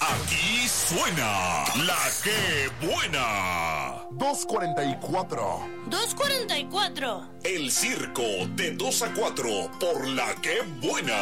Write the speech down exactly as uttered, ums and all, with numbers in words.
Aquí suena la que buena. dos cuarenta y cuatro. dos cuarenta y cuatro. El circo de dos a cuatro por la que buena.